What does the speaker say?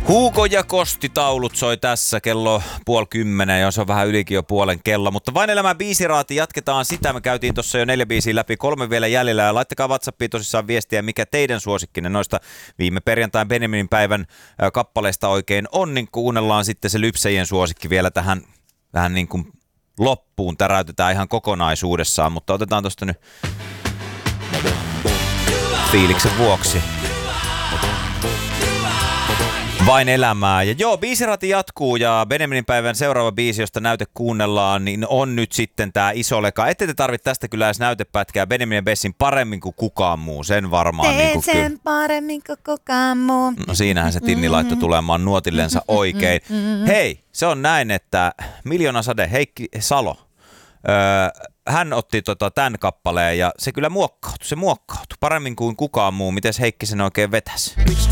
Hugo ja Kosti taulut soi tässä kello 9:30 ja se on vähän ylikin jo puolen kello, mutta Vain elämä biisiraati, jatketaan sitä. Me käytiin tuossa jo 4 biisiä läpi, 3 vielä jäljellä ja laittakaa WhatsAppiin tosissaan viestiä, mikä teidän suosikkinen noista viime perjantain Benjaminin päivän kappaleista oikein on, niin kuunnellaan sitten se Lypsäjien suosikki vielä tähän vähän niin kuin loppuun, täräytetään ihan kokonaisuudessaan, mutta otetaan tosta nyt fiiliksen vuoksi Vain elämää. Ja joo, biisirati jatkuu ja Benjaminin päivän seuraava biisi, josta näyte kuunnellaan, niin on nyt sitten tää Iso Leka. Ette te tarvitse tästä kyllä edes näytepätkää. Benjamin Bessin paremmin kuin kukaan muu, sen varmaan. Teen niin sen kyllä paremmin kuin kukaan muu. No siinähän se Tinni laittoi tulemaan nuotillensa oikein. Hei, se on näin, että Miljoonasade, Heikki Salo, hän otti tämän kappaleen ja se kyllä muokkautui paremmin kuin kukaan muu. Mites Heikki sen oikein vetäisi?